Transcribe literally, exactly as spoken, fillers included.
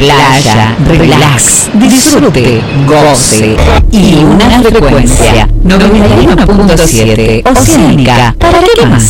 playa, relax, disfrute, goce y una frecuencia noventa y uno punto siete Oceánica. ¿Para qué más?